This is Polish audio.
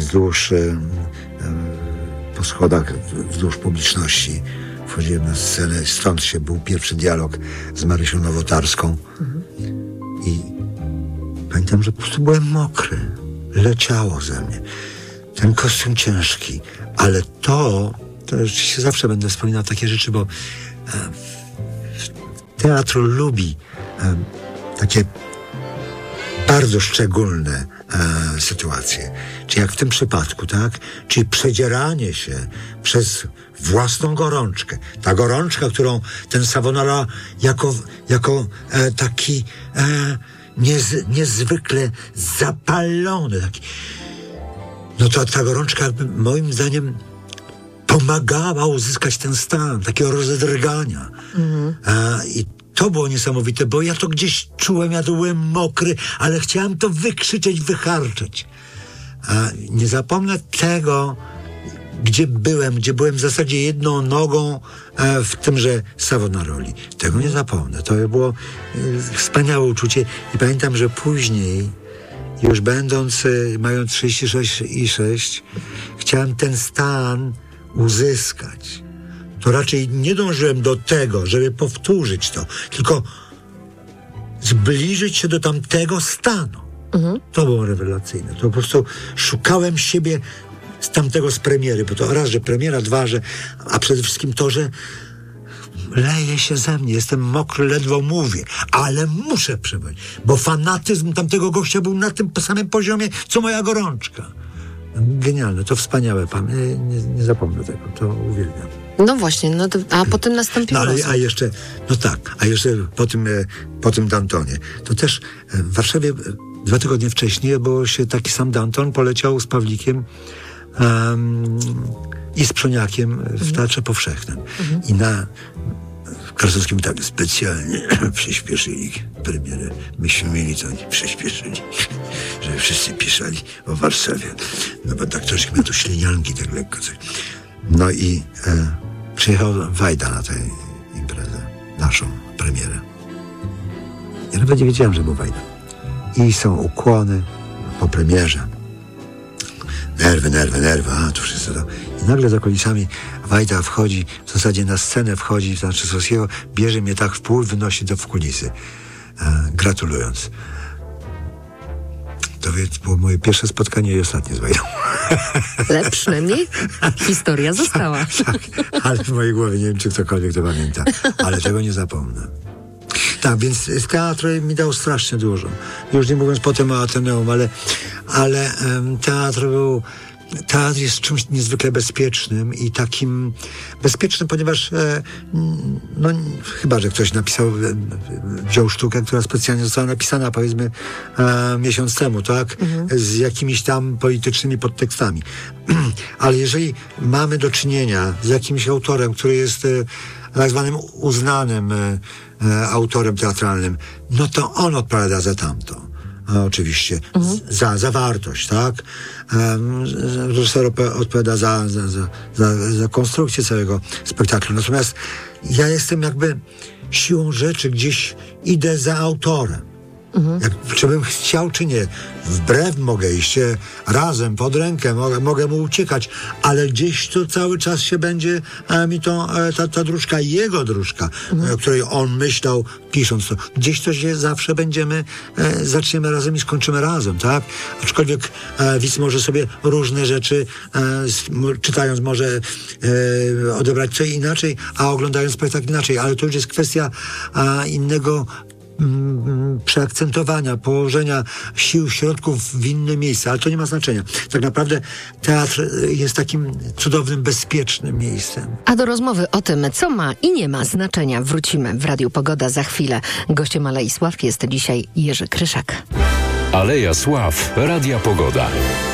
po schodach wzdłuż publiczności. Wchodziłem na scenę, stąd był pierwszy dialog z Marysią Nowotarską. I pamiętam, że po prostu byłem mokry. Leciało ze mnie. Ten kostium ciężki. Ale to rzeczywiście zawsze będę wspominał takie rzeczy, bo teatr lubi takie bardzo szczególne sytuacje. Czy jak w tym przypadku, tak? Czyli przedzieranie się przez własną gorączkę. Ta gorączka, którą ten Savonarola jako taki niezwykle zapalony, taki, no to ta gorączka jakby moim zdaniem pomagała uzyskać ten stan takiego rozedrgania. I to było niesamowite, bo ja to gdzieś czułem, ja to byłem mokry, ale chciałem to wykrzyczeć, wycharczeć. Nie zapomnę tego, gdzie byłem w zasadzie jedną nogą w tymże Savonaroli. Tego nie zapomnę. To było wspaniałe uczucie i pamiętam, że później, już mając 36,6, chciałem ten stan uzyskać. To raczej nie dążyłem do tego, żeby powtórzyć to, tylko zbliżyć się do tamtego stanu. To było rewelacyjne. To po prostu szukałem siebie z premiery, bo to raz, że premiera, dwa, a przede wszystkim to, że leje się ze mnie, jestem mokry, ledwo mówię, ale muszę przebyć, bo fanatyzm tamtego gościa był na tym samym poziomie, co moja gorączka. Genialne, to wspaniałe, nie zapomnę tego, to uwielbiam. No właśnie, a potem nastąpił a jeszcze po tym Dantonie, to też w Warszawie 2 tygodnie wcześniej, bo się taki sam Danton poleciał z Pawlikiem i z Przoniakiem w Teatrze Powszechnym. I w Krasowskim tak specjalnie przyspieszyli premierę. Myśmy mieli to, oni przyspieszyli, żeby wszyscy pisali o Warszawie. No bo tak troszkę miał to ślinianki, tak lekko coś. No i przyjechał Wajda na tę imprezę, naszą premierę. Ja nawet nie wiedziałem, że był Wajda. I są ukłony po premierze. Nerwy, to wszystko to. I nagle za kulisami Wajda wchodzi, w zasadzie na scenę wchodzi, znaczy Sosieho, bierze mnie tak w pół i wynosi w kulisy, gratulując. To było moje pierwsze spotkanie i ostatnie z Wajdą. Ale przynajmniej historia została. Tak, ale w mojej głowie nie wiem, czy ktokolwiek to pamięta, ale tego nie zapomnę. Tak, więc teatr mi dał strasznie dużo. Już nie mówiąc potem o Ateneum, ale teatr jest czymś niezwykle bezpiecznym i takim bezpiecznym, ponieważ chyba, że ktoś wziął sztukę, która specjalnie została napisana, powiedzmy, miesiąc temu, tak? Z jakimiś tam politycznymi podtekstami. Ale jeżeli mamy do czynienia z jakimś autorem, który jest tak zwanym uznanym autorem teatralnym, no to on odpowiada za tamto. Oczywiście. Za zawartość, tak? Reżyser odpowiada za konstrukcję całego spektaklu. Natomiast ja jestem jakby siłą rzeczy gdzieś idę za autorem. Czy bym chciał, czy nie. Wbrew mogę iść razem, pod rękę, mogę mu uciekać, ale gdzieś tu cały czas się będzie mi ta dróżka, jego dróżka, o której on myślał, pisząc to. Gdzieś to się zawsze zaczniemy razem i skończymy razem, tak? Aczkolwiek widz może sobie różne rzeczy, czytając może odebrać co inaczej, a oglądając spektakl inaczej, ale to już jest kwestia innego przeakcentowania, położenia sił, środków w inne miejsca, ale to nie ma znaczenia. Tak naprawdę teatr jest takim cudownym, bezpiecznym miejscem. A do rozmowy o tym, co ma i nie ma znaczenia, wrócimy w Radiu Pogoda za chwilę. Gościem Alei Sław jest dzisiaj Jerzy Kryszak. Aleja Sław, Radia Pogoda.